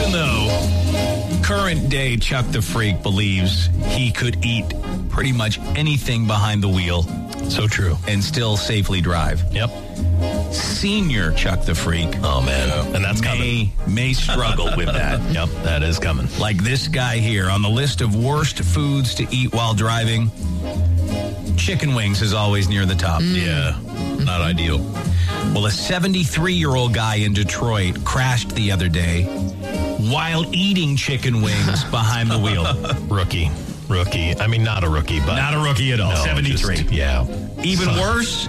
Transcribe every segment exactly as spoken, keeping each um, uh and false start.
Even though current day Chuck the Freak believes he could eat pretty much anything behind the wheel. So true. And still safely drive. Yep. Senior Chuck the Freak. Oh, man. Yeah. And that's may, coming. May struggle with that. Yep, that is coming. Like this guy here on the list of worst foods to eat while driving. Chicken wings is always near the top. Mm. Yeah, not ideal. Well, a seventy-three-year-old guy in Detroit crashed the other day while eating chicken wings behind the wheel. Rookie. Rookie. I mean, not a rookie, but... Not a rookie at all. No, seventy-three. Just, yeah. Even so. Worse,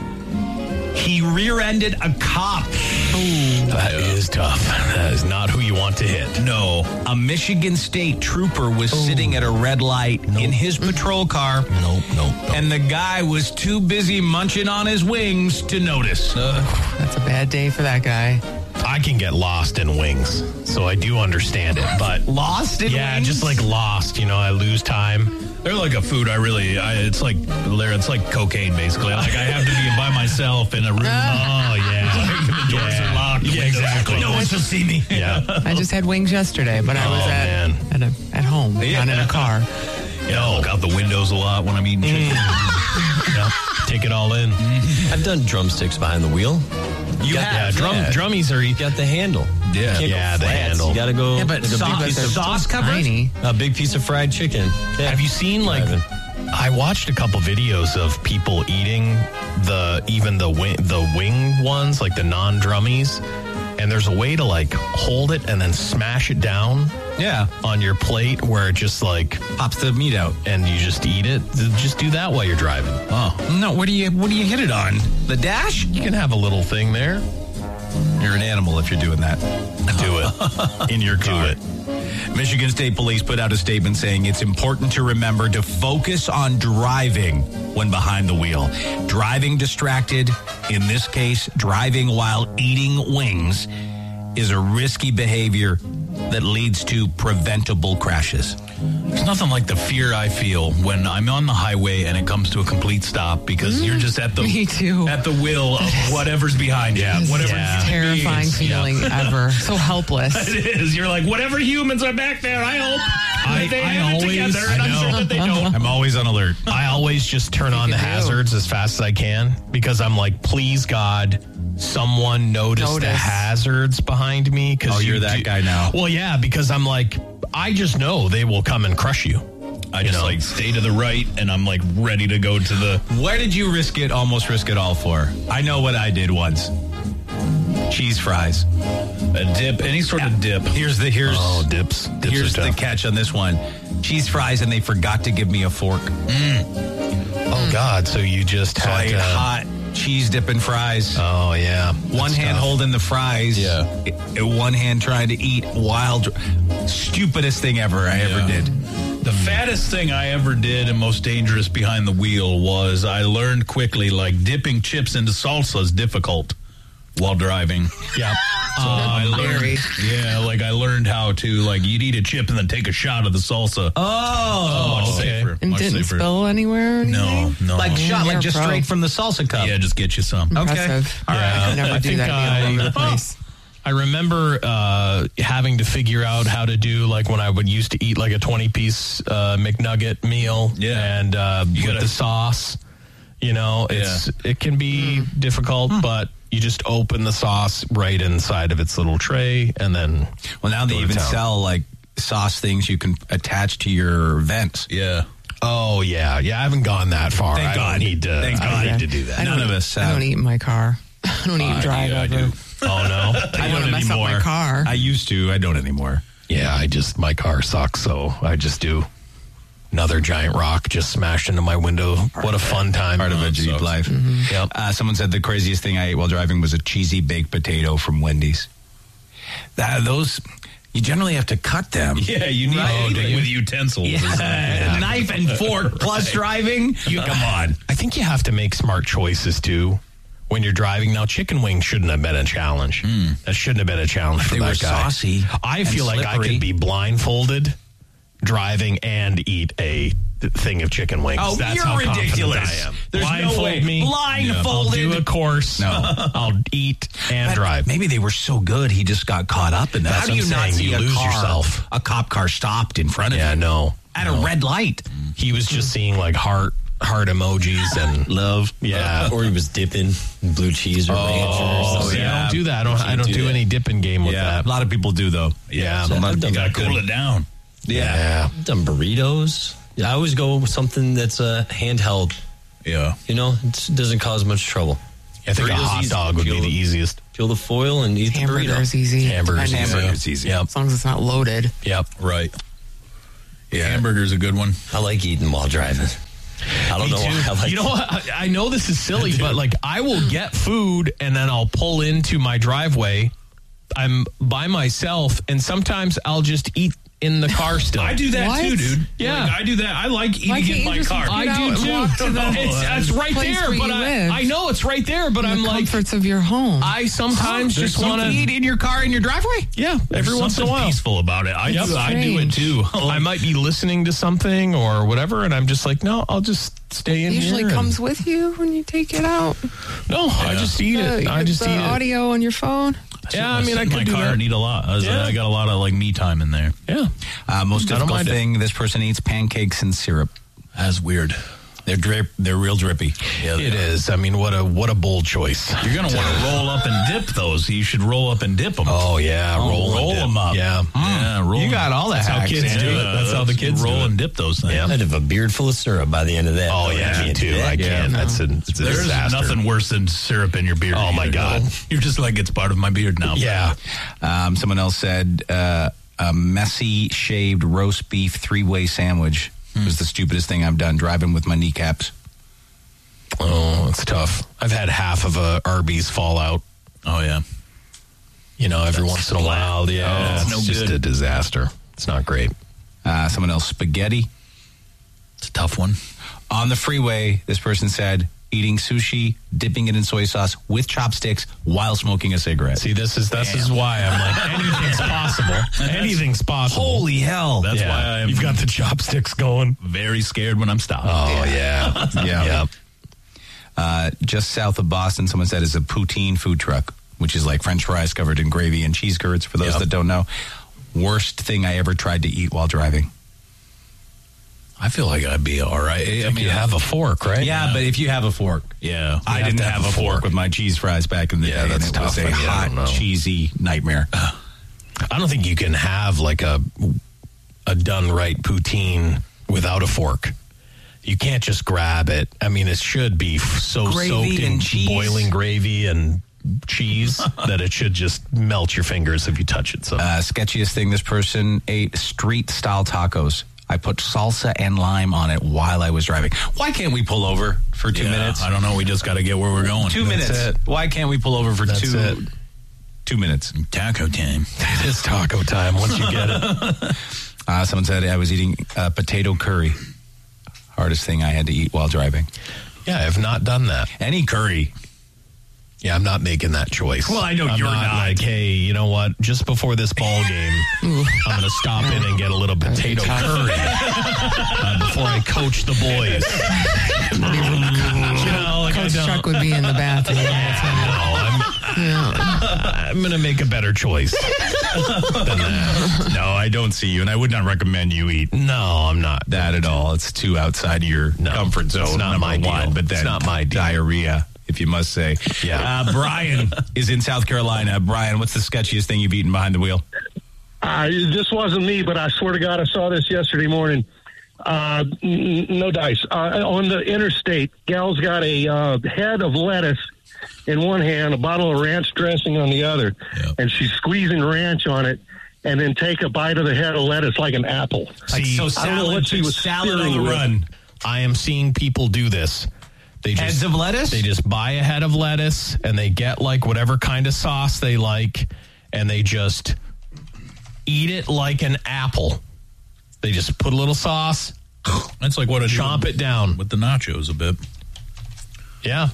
he rear-ended a cop. Ooh, that yeah. is tough. That is not who you want to hit. No. A Michigan State trooper was Ooh. Sitting at a red light nope. in his patrol car. Nope, nope, nope. And the guy was too busy munching on his wings to notice. Uh, That's a bad day for that guy. I can get lost in wings, so I do understand it. But lost in yeah, wings? just like lost. You know, I lose time. They're like a food I really, I, it's like, it's like cocaine basically. Like I have to be by myself in a room. Oh, yeah. Like the doors yeah. are locked. Yeah, exactly. No one shall see me. Yeah. I just had wings yesterday, but I was oh, at man. at, a, at home, yeah. not in a car. Yeah, I look out the windows a lot when I'm eating chicken. Mm. yeah. Take it all in. Mm-hmm. I've done drumsticks behind the wheel. You got, have, yeah, drum, yeah. Drummies are... You got the handle. Yeah, you yeah the handle. You got to go... Yeah, but like sauce, a big piece of sauce covered? A big piece of fried chicken. Yeah. Have you seen, like... Driving. I watched a couple videos of people eating the even the wing, the wing ones, like the non-drummies, and there's a way to like hold it and then smash it down yeah. on your plate where it just like pops the meat out and you just eat it. Just do that while you're driving. Oh. No, what do you what do you hit it on? The dash? You can have a little thing there. You're an animal if you're doing that. Do it. In your car. Do it. Michigan State Police put out a statement saying it's important to remember to focus on driving when behind the wheel. Driving distracted, in this case, driving while eating wings, is a risky behavior that leads to preventable crashes. There's nothing like the fear I feel when I'm on the highway and it comes to a complete stop because mm, you're just at the me too. at the will of whatever's behind you. Yes. Whatever yeah. terrifying beings. feeling yeah. ever. So helpless. It is. You're like, whatever humans are back there, I hope I, they I have always, it together, and I I'm sure that they don't. I'm always on alert. I always just turn on the hazards as fast as I can because I'm like, please God, someone notice, notice. the hazards behind me. Oh, you you're that do, guy now. Well, yeah, because I'm like, I just know they will come and crush you. I just you know? like stay to the right and I'm like ready to go to the... Where did you risk it, almost risk it all for? I know what I did once. Cheese fries. A dip, any sort yeah. of dip. Here's the, here's, oh, dips. dips here's the catch on this one. Cheese fries and they forgot to give me a fork. Mm. Oh, God. So you just so had I ate to... hot cheese dipping fries. Oh, yeah. One That's hand tough. holding the fries. Yeah. One hand trying to eat wild. Stupidest thing ever I yeah. ever did. The fattest thing I ever did and most dangerous behind the wheel was I learned quickly, like, dipping chips into salsa is difficult while driving. Yeah. So uh, I learned, yeah, like I learned how to, like, you'd eat a chip and then take a shot of the salsa. Oh. Much okay. safer. And much didn't safer. spill anywhere? Or no, no. Like shot, You're like just pro. straight from the salsa cup. Yeah, just get you some. Impressive. Okay. All yeah. right. I could never I do think that I- all over the place. I remember uh, having to figure out how to do, like, when I would used to eat, like, a twenty-piece uh, McNugget meal. Yeah. And uh, with gotta, the sauce, you know, it's yeah. it can be mm. difficult, mm. but you just open the sauce right inside of its little tray, and then... Well, now they even sell, like, sauce things you can attach to your vents. Yeah. Oh, yeah. Yeah, I haven't gone that far. Thank I God. don't need to, Thank I God. don't need to do that. None of us have. I don't eat in my car. I don't even uh, drive yeah, ever. I do. Oh, no? I don't want to mess up my car. I used to. I don't anymore. Yeah, I just, my car sucks, so I just do another giant rock just smashed into my window. Part what a fun time. Part of a Jeep life. Mm-hmm. Yep. Uh, someone said the craziest thing I ate while driving was a cheesy baked potato from Wendy's. That, those... You generally have to cut them. Yeah, you need right? anything with utensils. Yeah. Yeah. Knife and fork plus driving. You, come on. I think you have to make smart choices, too, when you're driving. Now, chicken wings shouldn't have been a challenge. Mm. That shouldn't have been a challenge for they that were guy. Saucy I feel like slippery. I could be blindfolded, driving, and eat a thing of chicken wings. Oh, That's you're how confident ridiculous. I am. There's no Blindfold way. me. Blindfolded. I'll do a course. No. I'll eat and But drive. Maybe they were so good he just got caught up in that. That's How do you what I'm not saying. see You a lose car, yourself. a cop car stopped in front of Yeah, you no. at no. a red light? He was just seeing like heart heart emojis and Love. yeah. Or he was dipping in blue cheese or ranch or Oh, something. see, I yeah. don't do that. I don't. I don't do do that. any dipping game with Yeah, that. a lot of people do though. Yeah, So a lot I've of done people Got to cool it down. Yeah. I've done burritos. Yeah, I always go with something that's uh, handheld. Yeah. You know, it doesn't cause much trouble. I think a Burritos hot easy. dog would be Peel the the- easiest. Peel the foil and eat the burrito. Hamburger's easy. Hamburgers, I never- Hamburger's easy. Yep. As long as it's not loaded. Yep. Right. Yeah. Hamburger's a good one. I like eating while driving. I don't Me know too. why I like you know what? I, I know this is silly, but like I will get food and then I'll pull into my driveway. I'm by myself, and sometimes I'll just eat in the car still. I do that What? too, dude. Yeah. Like, I do that. I like Why eating can't in you my just car. get I out do and too. walk to the it's, it's right place there, where but you I, live? I know it's right there, but the I'm like, comforts of your home. I sometimes There's just want to something eat eat in your car in your driveway. Yeah, There's every once in a something while. peaceful about it. I, Yep. do, I do it too. I might be listening to something or whatever, and I'm just like, no, I'll just stay in It usually here. and- comes with you when you take it out. no, I just eat Uh, it. you I get just the eat it. audio on your phone. Yeah, I mean, I sit in could my do car that. and eat a lot. I, was, Yeah. I got a lot of like me time in there. Yeah. Uh, most I don't difficult mind it. thing this person eats pancakes and syrup. That's weird. They're drip. They're real drippy. Yeah, It is. I mean, what a what a bold choice. You're gonna want to roll up and dip those. You should roll up and dip them. Oh yeah, Oh, roll, roll and dip. 'em up. Yeah, yeah, roll. You 'em. got all the That's how hacks. kids Andy. do it. That's how the kids roll do it. and dip those things. Yeah. I'd have a beard full of syrup by the end of that. Oh I yeah, me can't do too. that. I can't. That's a, it's a There's disaster. nothing worse than syrup in your beard. Oh, my either. God. You're just like, it's part of my beard now. Yeah, Um, someone else said uh, a messy shaved roast beef three way sandwich was the stupidest thing I've done. Driving with my kneecaps. oh, it's tough. I've had half of a Arby's fall out. Oh yeah. You know, every once in a while. Yeah, Oh, it's no just good. a disaster. It's not great. Uh, someone else spaghetti It's a tough one. on the freeway. This person said eating sushi, dipping it in soy sauce with chopsticks while smoking a cigarette. See, this is this is why I'm like anything's possible. Anything's possible. Holy hell! That's Yeah. why I'm You've got the chopsticks going. very scared when I'm stopped. Oh yeah, Yeah. yeah. Uh, just south of Boston, someone said is a poutine food truck, which is like French fries covered in gravy and cheese curds. For those Yep. that don't know, worst thing I ever tried to eat while driving. I feel like I'd be all right. I If you have a fork, right? Yeah, but if you have a fork, yeah. I have didn't to have, have a a fork. fork. with my cheese fries back in the Yeah, day, that's and it tough. was a I mean, I don't know. hot, cheesy nightmare. I don't think you can have like a a done right poutine without a fork. You can't just grab it. I mean, it should be f- so Gravy soaked in and cheese. boiling gravy and cheese that it should just melt your fingers if you touch it. So Uh, sketchiest thing this person ate street style tacos. I put salsa and lime on it while I was driving. Why can't we pull over for two Yeah, minutes? I don't know. We just got to get where we're going. Two That's minutes. it. Why can't we pull over for That's two it. two minutes? Taco time. it is taco time once you get it. Uh, someone said I was eating uh, potato curry. Hardest thing I had to eat while driving. Yeah, I have not done that. Any curry. Yeah, I'm not making that choice. Well, I know I'm you're not. not. Like, hey, you know what? Just before this ball game, I'm going to stop in and get a little potato curry uh, before I coach the boys. you know, like I Coach don't- Chuck would be in the bathroom. No, I'm, I'm going to make a better choice than that. No, I don't see you, and I would not recommend you eat No, I'm not. that at all. It's too outside of your No, comfort it's zone. not number my deal. one, but It's then not my deal. diarrhea, if you must say. Yeah. Uh, Brian is in South Carolina. Brian, what's the sketchiest thing you've eaten behind the wheel? Uh, this wasn't me, but I swear to God, I saw this yesterday morning. Uh, n- no dice. Uh, on the interstate, gal's got a uh, head of lettuce in one hand, a bottle of ranch dressing on the other, Yep. and she's squeezing ranch on it, and then take a bite of the head of lettuce like an apple. Like, See, so I don't know salad, what she was salad on spearing the with. run. I am seeing people do this. They Heads just, of lettuce? They just buy a head of lettuce and they get like whatever kind of sauce they like and they just eat it like an apple. They just put a little sauce, That's like what I do chomp it down. with the nachos a bit. Yeah.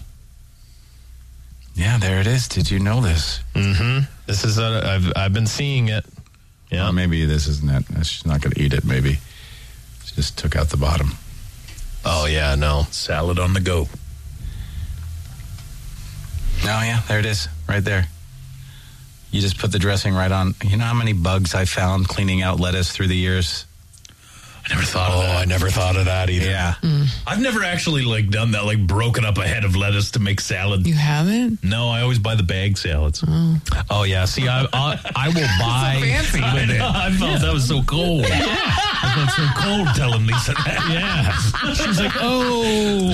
Yeah, there it is. Did you know this? Mm-hmm. This is a, I've I've been seeing it. Yeah. Well, maybe this isn't it. She's not going to eat it, maybe. She just took out the bottom. Oh, yeah, no. Salad on the go. Oh, yeah, there it is, right there. You just put the dressing right on. You know how many bugs I found cleaning out lettuce through the years? I never thought Oh, of that. I never thought of that either. Yeah. I've never actually like done that, like broken up a head of lettuce to make salad. You haven't? No, I always buy the bag salads. Oh, yeah. See, I I, I will buy. fancy. I, know, I felt that was so cold. I felt so cold telling Lisa that. Yeah. She was like, oh.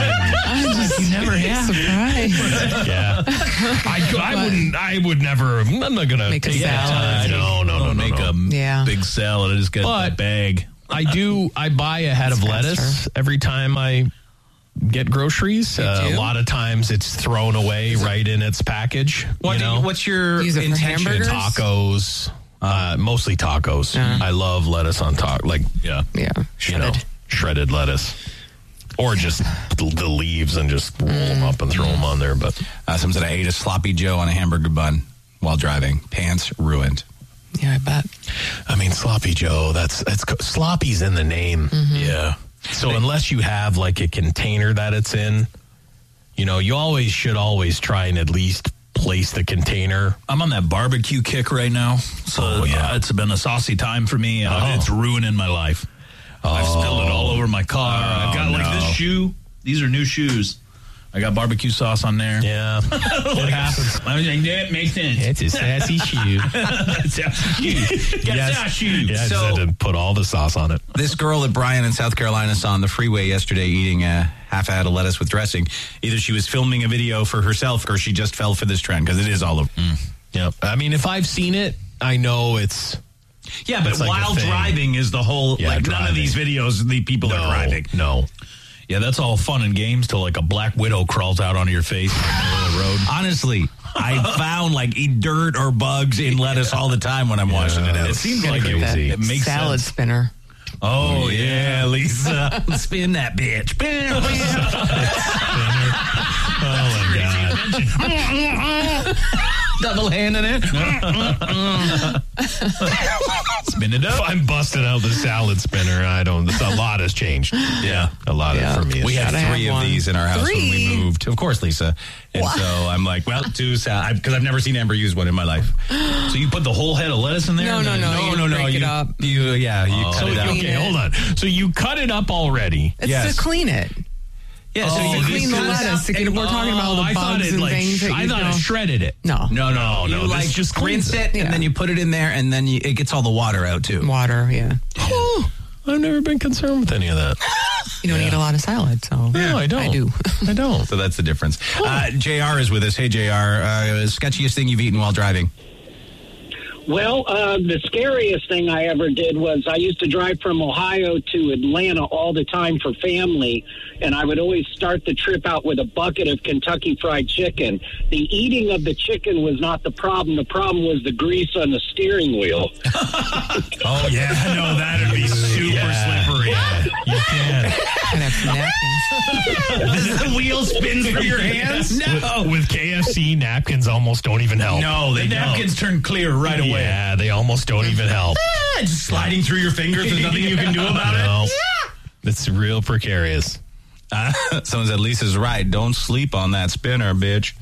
I'm just You never have. surprised. Yeah. I, I wouldn't, I would never, I'm not going to Make a take that salad. time. No, no, no, no. Make no. a Yeah. big salad. I just got But- that bag. I do, I buy a head It's of lettuce faster. every time I get groceries. Uh, do? a lot of times it's thrown away right in its package. What you do you- know? what's your Use it for intention? hamburgers? Tacos, uh, mostly tacos. Yeah. I love lettuce on top, like, Yeah. Yeah. you know, Shredded. shredded lettuce. Or just the the leaves and just roll them up and throw them on there. But Uh, someone said I ate a sloppy Joe on a hamburger bun while driving. Pants ruined. Yeah, I bet. I mean, sloppy Joe. That's that's sloppy's in the name. Yeah. So unless you have like a container that it's in, you know, you always should always try and at least place the container. I'm on that barbecue kick right now. So Oh, yeah. uh, it's been a saucy time for me. Uh, Oh. It's ruining my life. I've spilled it all over my car. I've got like no. this shoe. These are new shoes. I got barbecue sauce on there. Yeah, it happens. I was like, that makes sense. It's a sassy shoe. It's a shoe. Got Yes. a shoe. Yeah, I just So- had to put all the sauce on it. This girl at Bryan in South Carolina saw on the freeway yesterday eating a half a head of lettuce with dressing. Either she was filming a video for herself or she just fell for this trend because it is all over. Yeah, I mean, if I've seen it, I know it's Yeah, but It's like a while thing. driving is the whole, Yeah, like none of driving. these videos, the people no, are driving. no. Yeah, that's all fun and games till like a black widow crawls out onto your face in the middle of the road. Honestly, I found like dirt or bugs in lettuce all the time when I'm washing it out. It seems like it, That it makes salad sense. spinner. Oh, yeah, Lisa. Spin that bitch. Oh my god. Double hand in it. Spin it If up. I'm busting out the salad spinner, I don't. A lot has changed. Yeah. A lot Yeah. of, for me. We had Gotta have three of one. these in our house when we Three? moved. Of course, Lisa. And so I'm like, well, two salad, because I've never seen Amber use one in my life. So you put the whole head of lettuce in there? No, and no, then- no. No, you no, no. break You, it up. you, yeah, you Oh. cut So, it out. Clean okay, it. hold on. So you cut it up already. It's Yes. to clean it. Yeah, So you clean the lettuce. To get, we're talking about all the I thought bugs it and like, things that I you thought know. it shredded it. No. No, no, no, You this like just just cleans rinse it, Yeah. and then you put it in there, and then you, it gets all the water out too. Water, yeah. Oh, I've never been concerned with any of that. You don't eat a lot of salad, so. No, I don't. I do. I don't. So that's the difference. Uh, J R is with us. Hey, J R. Uh, sketchiest thing you've eaten while driving? Well, uh, the scariest thing I ever did was I used to drive from Ohio to Atlanta all the time for family, and I would always start the trip out with a bucket of Kentucky Fried Chicken. The eating of the chicken was not the problem. The problem was the grease on the steering wheel. Oh, yeah. No, that'd be super slippery. Yeah, you can. Gotta have some napkins. Does the wheel spin through your hands? With, with K F C, napkins almost don't even help. No, The they napkins turn clear right away. Yeah, they almost don't even help. don't. Just sliding through your fingers. There's nothing you can do about No. it. It's real precarious. Uh, someone said Lisa's right. Don't sleep on that spinner, bitch.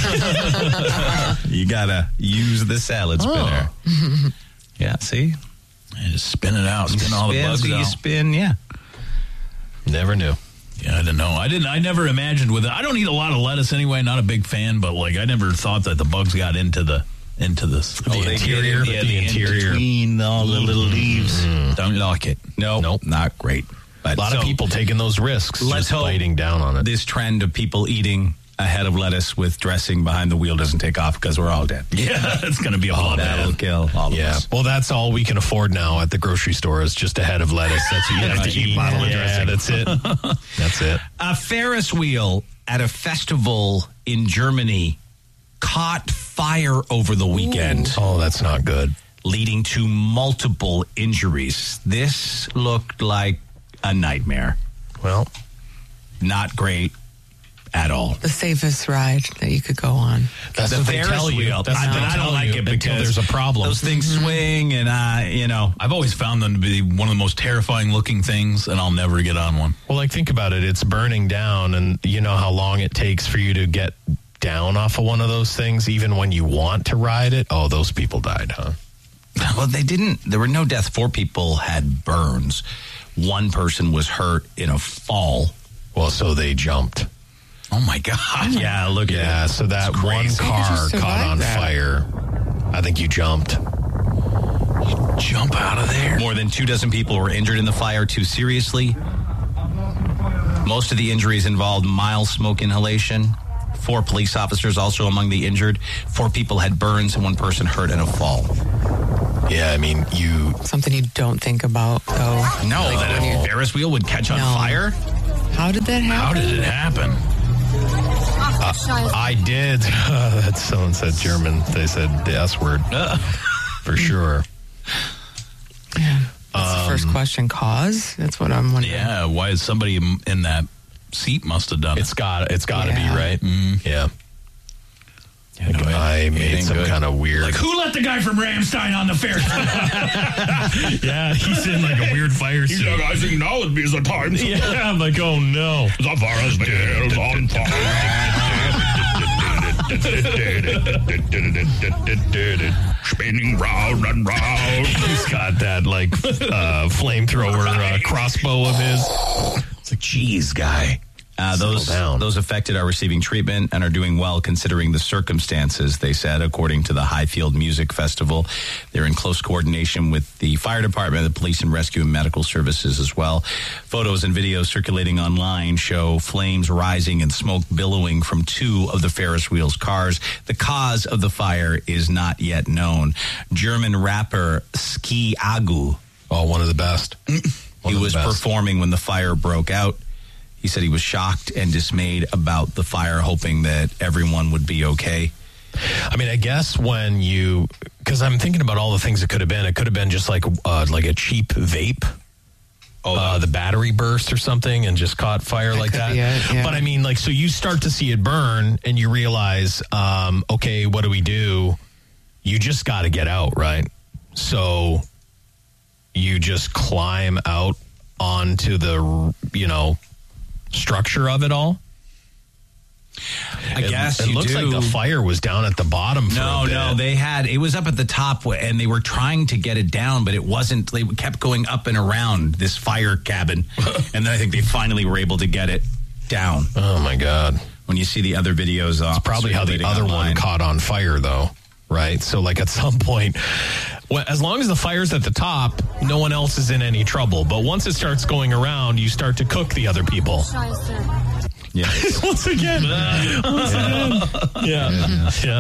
You gotta use the salad spinner. Yeah, see, And just spin it out, spin all the Spin, bugs so you out. spin. Yeah, Never knew. Yeah, I didn't know. I didn't. I never imagined with it. I don't eat a lot of lettuce anyway. Not a big fan, but like I never thought that the bugs got into the into this. The interior, yeah, the interior. between all the little leaves. Don't like it. no, Nope. not great. But A lot so, of people taking those risks, Let's just hope biting down on it. this trend of people eating a head of lettuce with dressing behind the wheel doesn't take off because we're all dead. Yeah, it's going to be a Oh, that'll bloodbath. kill all of Yeah. us. Well, that's all we can afford now at the grocery store is just a head of lettuce. That's what you have to cheap eat. bottle of Yeah, dressing. that's it. That's it. A Ferris wheel at a festival in Germany caught fire over the weekend, Oh, that's not good. leading to multiple injuries. This looked like a nightmare. Well, Not great at all. The safest ride that you could go on. That's The what they Ferris tell you. wheel. That's I, what they I tell don't like you it until because there's a problem. Those things swing, and uh, you know, I've always found them to be one of the most terrifying looking things, and I'll never get on one. Well, like, think about it. It's burning down, and you know how long it takes for you to get down off of one of those things, even when you want to ride it. Oh, those people died, huh? well, they didn't. There were no deaths. Four people had burns. One person was hurt in a fall. Well, so they jumped. Oh my God! Yeah, look at Yeah, it. so that It's one crazy. car How did you caught survive on that? fire. I think you jumped. Jump out of there. More than two dozen people were injured in the fire, too seriously. Most of the injuries involved mild smoke inhalation. Four police officers also among the injured. Four people had burns and one person hurt in a fall. Yeah, I mean, you. Something you don't think about, though. No, Like, that when a you- Ferris wheel would catch on No. fire? How did that How happen? did it happen? I did. That's someone said German. They said the S word. For sure. Yeah. That's Um, the first question. Cause? That's what I'm wondering. Yeah, why is somebody in that seat must have done it? It's got. It's got to Yeah. be right. Yeah. Yeah, Like, no, it- I it made ain't some good. kind of weird. Like, who let the guy from Ramstein on the Ferris? yeah, he's in like a weird fire suit. I think now would be the time. Yeah, I'm like, oh no. The Ferris wheel is on fire. Spinning round and round. He's got that like uh, flamethrower uh, crossbow of his. It's like, geez, guy. Uh, those Settle down. those affected are receiving treatment and are doing well considering the circumstances, they said, according to the Highfield Music Festival. They're in close coordination with the fire department, the police and rescue and medical services as well. Photos and videos circulating online show flames rising and smoke billowing from two of the Ferris wheel's cars. The cause of the fire is not yet known. German rapper Ski Agu, Oh, one of the best. One he of the was best. performing when the fire broke out. He said he was shocked and dismayed about the fire, hoping that everyone would be okay. I mean, I guess when you, because I'm thinking about all the things it could have been. It could have been just like uh, like a cheap vape. Oh, uh, the battery burst or something and just caught fire That like could that. be it, yeah. But I mean, like, so you start to see it burn and you realize, um, okay, what do we do? You just got to get out, right? So you just climb out onto the, you know, structure of it all. I It- guess it you looks do. like the fire was down at the bottom. For No, a bit. no, they had it was up at the top, and they were trying to get it down, but it wasn't. They kept going up and around this fire cabin, and then I think they finally were able to get it down. Oh my God! When you see the other videos, uh, Probably how the circulating other online. one caught on fire, though, right? So, like, at some point, well, as long as the fire's at the top, no one else is in any trouble. But once it starts going around, you start to cook the other people. Yeah, Once again. Once again. Yeah. Yeah.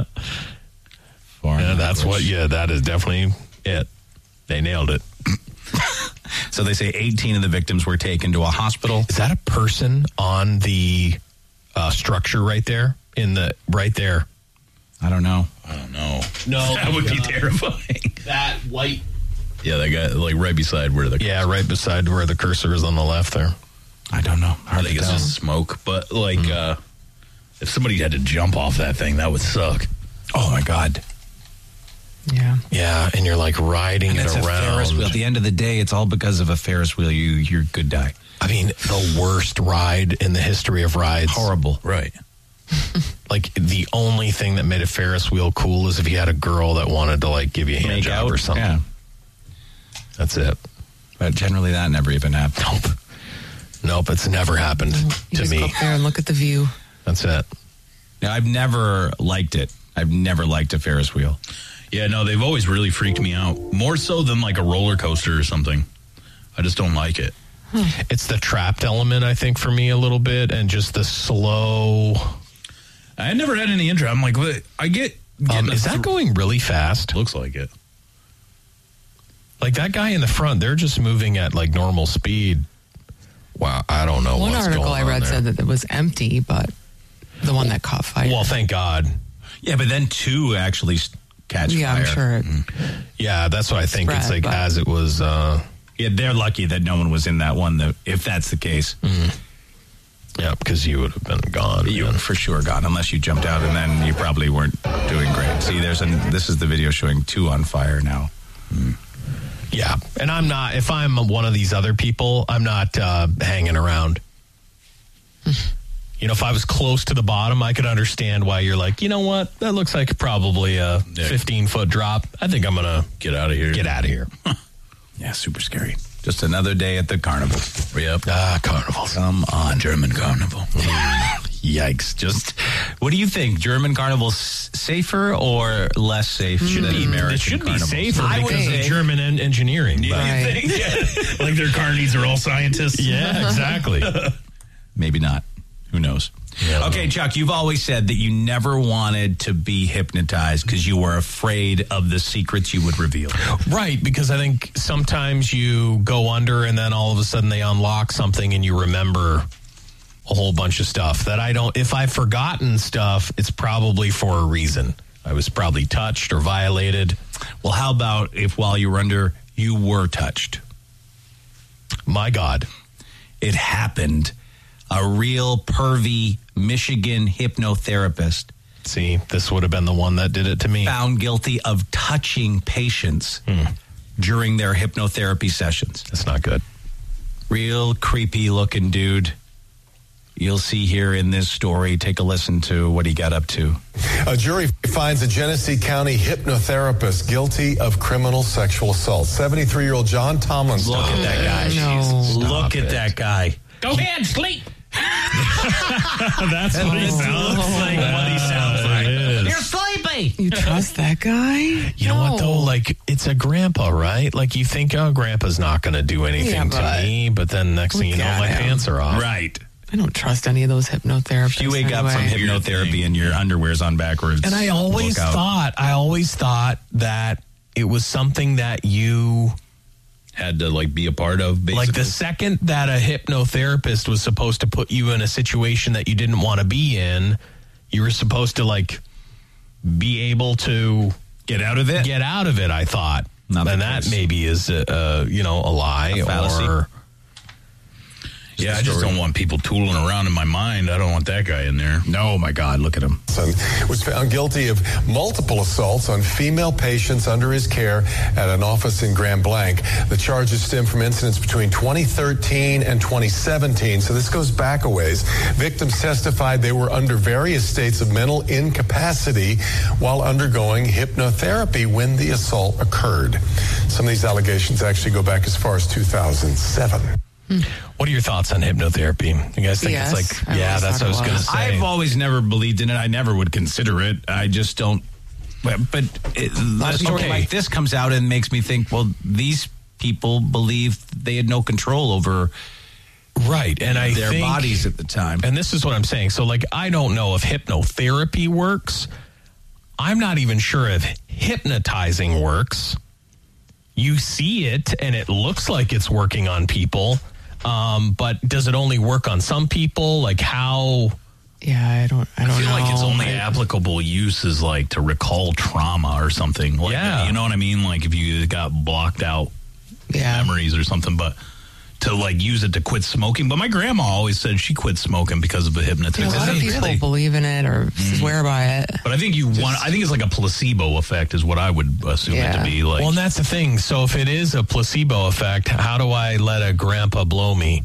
Yeah, that's what, yeah, that is definitely it. They nailed it. So they say eighteen of the victims were taken to a hospital. Is that a person on the uh, structure right there? In the, right there. I don't know. I don't know. No. That would be terrifying. That white. Yeah, that guy, like right beside where the. Yeah, right beside where the cursor is on the left there. I don't know. I think it's just smoke. But, like, Mm-hmm. uh, if somebody had to jump off that thing, that would suck. Oh my God! Yeah. Yeah, and you're like riding And it it's a around. Ferris wheel. At the end of the day, it's all because of a Ferris wheel. You, you're good die. I mean, the worst ride in the history of rides. Horrible. Right. Like, the only thing that made a Ferris wheel cool is if you had a girl that wanted to, like, give you a hand Make job out or something. Yeah. That's it. But generally, that never even happened. Nope. Nope, it's never happened You to just me. go up there and look at the view. That's it. Now, I've never liked it. I've never liked a Ferris wheel. Yeah, no, they've always really freaked me out. More so than like a roller coaster or something. I just don't like it. It's the trapped element, I think, for me a little bit, and just the slow. I never had any interest. I'm like, what- I get. Um, getting is a that th- going really fast? Looks like it. Like, that guy in the front, they're just moving at like normal speed. Wow, I don't know. One what's article going I on read there. said that it was empty, but the one that caught fire. Well, thank God. Yeah, but then two actually s- catch yeah, fire. I'm sure. It, Yeah, that's what I think. it's Spread, like but- as it was. Uh, Yeah, they're lucky that no one was in that one, though, if that's the case. Yeah, because you would have been gone. You were for sure gone, unless you jumped out, and then you probably weren't doing great. See, there's a, this is the video showing two on fire now. Mm. Yeah, and I'm not, if I'm one of these other people, I'm not uh, hanging around. You know, if I was close to the bottom, I could understand why you're like, you know what, that looks like probably a fifteen-foot drop. I think I'm going to get out of here. Get out of here. Yeah, super scary. Just another day at the carnival. Yep. Ah, carnivals. Come on. German carnival. Yikes. Just, what do you think? German carnivals safer or less safe Should than be, American it should carnivals? be safer I would because of say. German en- engineering. Yeah, Right. you think? Yeah. Like their carnies are all scientists. Yeah, exactly. Maybe not. Who knows? Yeah. Okay, Chuck, you've always said that you never wanted to be hypnotized because you were afraid of the secrets you would reveal. Right, because I think sometimes you go under and then all of a sudden they unlock something and you remember a whole bunch of stuff that I don't, if I've forgotten stuff, it's probably for a reason. I was probably touched or violated. Well, how about if while you were under, you were touched? My God. It happened. A real pervy Michigan hypnotherapist See, this would have been the one that did it to me. found guilty of touching patients Hmm. during their hypnotherapy sessions. That's not good. Real creepy looking dude. You'll see here in this story. Take a listen to what he got up to. A jury finds a Genesee County hypnotherapist guilty of criminal sexual assault. seventy-three-year-old John Tomlinson. Look at that guy. No. Look Stop at it. that guy. Go ahead, sleep. That's what he sounds like what he sounds like. You're sleepy. You trust that guy? You know what, though? Like, it's a grandpa, right? Like, you think, oh, grandpa's not going to do anything Yeah, to but- me, but then next thing you Look know, at my him. pants are off. Right. I don't trust any of those hypnotherapists. If you wake up from anyway. hypnotherapy and your underwear's on backwards. And I always look out. thought, I always thought that it was something that you, Had to like be a part of. Basically. like the second that a hypnotherapist was supposed to put you in a situation that you didn't want to be in, you were supposed to like be able to Get out of it. get out of it, I thought. Not the and that case. maybe is, uh, uh, you know, a lie A fallacy. or... yeah, I just don't want people tooling around in my mind. I don't want that guy in there. No, my God, look at him. Was found guilty of multiple assaults on female patients under his care at an office in Grand Blanc. The charges stem from incidents between twenty thirteen and twenty seventeen, so this goes back a ways. Victims testified they were under various states of mental incapacity while undergoing hypnotherapy when the assault occurred. Some of these allegations actually go back as far as two thousand seven. What are your thoughts on hypnotherapy? You guys think Yes, it's like, I yeah, always that's what I was thought it going to was. say. I've always never believed in it. I never would consider it. I just don't. But, but it, a story okay. like this comes out and makes me think, well, these people believed they had no control over Right. And I their think, bodies at the time. and this is what I'm saying. So, like, I don't know if hypnotherapy works. I'm not even sure if hypnotizing works. You see it, and it looks like it's working on people. Um, but does it only work on some people? Like, how? Yeah, I don't. I don't I feel know. like its only I- applicable use is like to recall trauma or something. Like Yeah. that. You know what I mean? Like if you got blocked out Yeah. memories or something, but to like use it to quit smoking. But my grandma always said she quit smoking because of the Yeah, hypnotism. a lot of people Really? believe in it or swear by it. But I think you want. I think it's like a placebo effect, is what I would assume it Yeah. to be. Like, Well, and that's the thing. So, if it is a placebo effect, how do I let a grandpa blow me?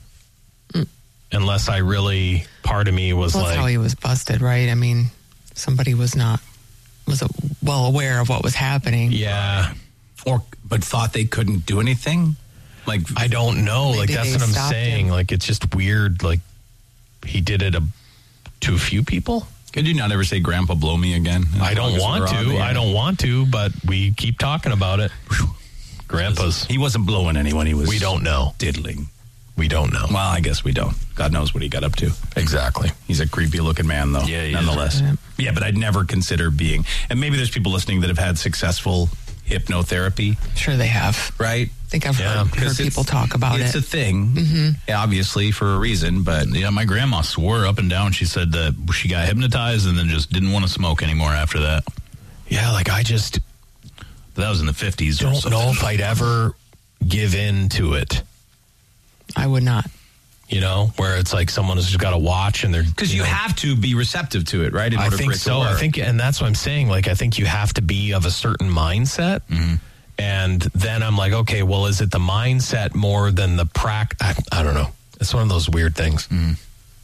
Unless I really, part of me was Well, that's like, how he was busted, right? I mean, somebody was not was well aware of what was happening. yeah, or but thought they couldn't do anything. Like I don't know. Like, Maybe that's they what I'm stopped saying. him. Like, it's just weird. Like, he did it a, to a few people. could you not ever say "Grandpa, blow me" again? I don't want to. I don't want to, but we keep talking about it. Grandpas. He wasn't blowing anyone. He was. We don't know. diddling. We don't know. Well, I guess we don't. God knows what he got up to. Exactly. He's a creepy looking man, though. Yeah, he is. nonetheless. Yeah. Yeah, but I'd never consider being. And maybe there's people listening that have had successful hypnotherapy, Sure, they have. right? I think I've Yeah, heard, heard 'Cause people it's- talk about it's it. a thing, mm-hmm. obviously for a reason. But yeah, my grandma swore up and down. She said that she got hypnotized and then just didn't want to smoke anymore after that. Yeah, like, I just But that was in the fifties. or don't something. know if I'd ever give in to it. I would not. You know, where it's like someone has just got to watch and they're because you, you know, have to be receptive to it, right? In I order think for it so. to work. I think, and that's what I'm saying. Like, I think you have to be of a certain mindset. Mm-hmm. And then I'm like, okay, well, is it the mindset more than the prac? I, I don't know. It's one of those weird things. Mm.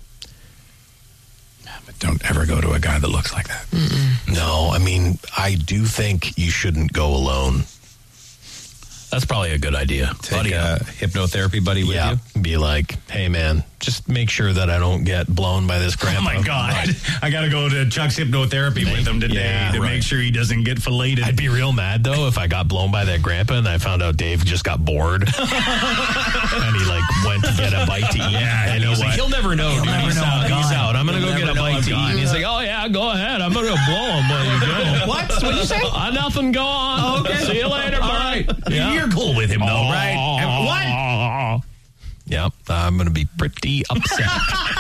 But don't ever go to a guy that looks like that. Mm-mm. No, I mean, I do think you shouldn't go alone. That's probably a good idea. Take buddy, a hypnotherapy buddy with yeah, you. Be like, hey, man, just make sure that I don't get blown by this grandpa. Oh, my God. Right. I got to go to Chuck's hypnotherapy make, with him today yeah, to right. make sure he doesn't get filleted. I'd be real mad, though, if I got blown by that grandpa and I found out Dave just got bored. And he, like, went to get a bite to eat. Yeah, and you know he's what? like, he'll never know. He'll dude. never he's know. out. I'm He's gone. out. I'm going to go He'll get a never know bite I'm to gone. eat. And he's like, oh, yeah, go ahead. I'm going to blow him when you go. What? What'd you say? Uh, nothing. Go on. Oh, okay. See you later. All Bye. right. Yeah. You're cool with him, though, Oh. right? What? Yep. I'm going to be pretty upset.